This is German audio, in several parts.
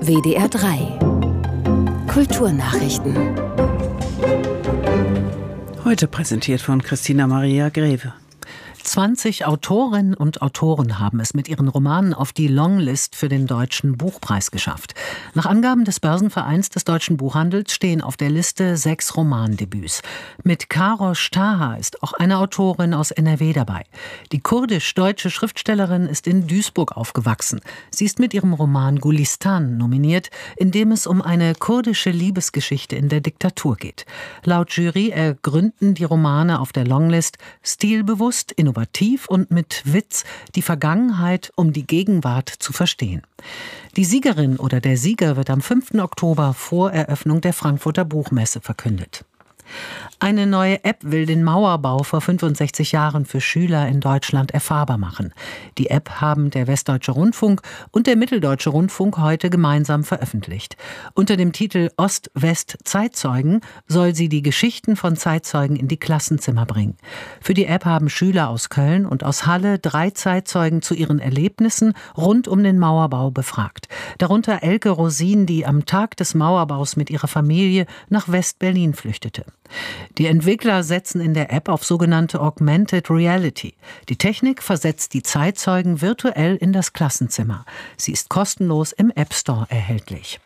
WDR 3 Kulturnachrichten. Heute präsentiert von Christina Maria Greve. 20 Autorinnen und Autoren haben es mit ihren Romanen auf die Longlist für den Deutschen Buchpreis geschafft. Nach Angaben des Börsenvereins des deutschen Buchhandels stehen auf der Liste 6 Romandebüts. Mit Karosh Taha ist auch eine Autorin aus NRW dabei. Die kurdisch-deutsche Schriftstellerin ist in Duisburg aufgewachsen. Sie ist mit ihrem Roman Gulistan nominiert, in dem es um eine kurdische Liebesgeschichte in der Diktatur geht. Laut Jury ergründen die Romane auf der Longlist stilbewusst, innovativ und mit Witz die Vergangenheit, um die Gegenwart zu verstehen. Die Siegerin oder der Sieger wird am 5. Oktober vor Eröffnung der Frankfurter Buchmesse verkündet. Eine neue App will den Mauerbau vor 65 Jahren für Schüler in Deutschland erfahrbar machen. Die App haben der Westdeutsche Rundfunk und der Mitteldeutsche Rundfunk heute gemeinsam veröffentlicht. Unter dem Titel Ost-West-Zeitzeugen soll sie die Geschichten von Zeitzeugen in die Klassenzimmer bringen. Für die App haben Schüler aus Köln und aus Halle 3 Zeitzeugen zu ihren Erlebnissen rund um den Mauerbau befragt. Darunter Elke Rosin, die am Tag des Mauerbaus mit ihrer Familie nach West-Berlin flüchtete. Die Entwickler setzen in der App auf sogenannte Augmented Reality. Die Technik versetzt die Zeitzeugen virtuell in das Klassenzimmer. Sie ist kostenlos im App Store erhältlich.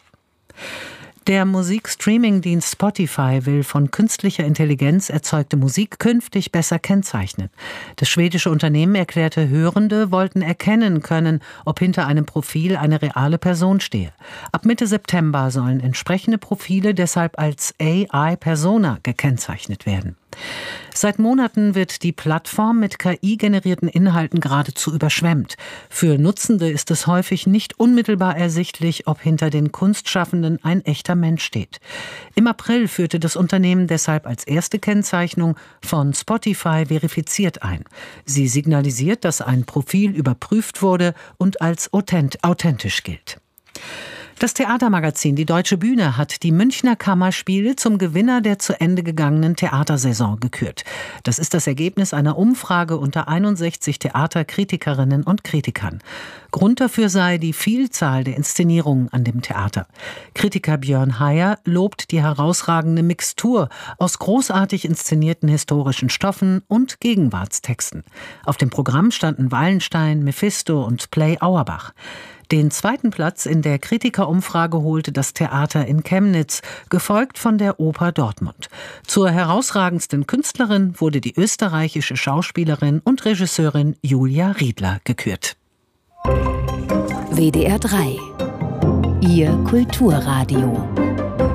Der Musikstreaming-Dienst Spotify will von künstlicher Intelligenz erzeugte Musik künftig besser kennzeichnen. Das schwedische Unternehmen erklärte, Hörende wollten erkennen können, ob hinter einem Profil eine reale Person stehe. Ab Mitte September sollen entsprechende Profile deshalb als AI-Persona gekennzeichnet werden. Seit Monaten wird die Plattform mit KI-generierten Inhalten geradezu überschwemmt. Für Nutzende ist es häufig nicht unmittelbar ersichtlich, ob hinter den Kunstschaffenden ein echter Mensch steht. Im April führte das Unternehmen deshalb als erste Kennzeichnung von Spotify verifiziert ein. Sie signalisiert, dass ein Profil überprüft wurde und als authentisch gilt. Das Theatermagazin Die Deutsche Bühne hat die Münchner Kammerspiele zum Gewinner der zu Ende gegangenen Theatersaison gekürt. Das ist das Ergebnis einer Umfrage unter 61 Theaterkritikerinnen und Kritikern. Grund dafür sei die Vielzahl der Inszenierungen an dem Theater. Kritiker Björn Heyer lobt die herausragende Mixtur aus großartig inszenierten historischen Stoffen und Gegenwartstexten. Auf dem Programm standen Wallenstein, Mephisto und Play Auerbach. Den zweiten Platz in der Kritikerumfrage holte das Theater in Chemnitz, gefolgt von der Oper Dortmund. Zur herausragendsten Künstlerin wurde die österreichische Schauspielerin und Regisseurin Julia Riedler gekürt. WDR 3 Ihr Kulturradio.